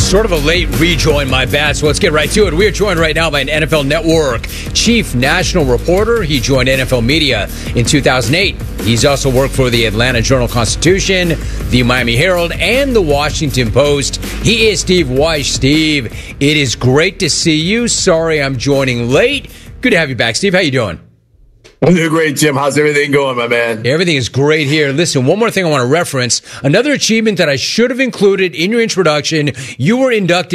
Sort of a late rejoin, my bad, so let's get right to it. We are joined right now by an NFL Network chief national reporter. He joined NFL Media in 2008. He's also worked for the Atlanta Journal-Constitution, the Miami Herald, and the Washington Post. He is Steve Wyche. Steve, it is great to see you. Sorry I'm joining late. Good to have you back. Steve, how you doing? I'm doing great, Jim. How's everything going, my man? Everything is great here. Listen, one more thing I want to reference. Another achievement that I should have included in your introduction. You were inducted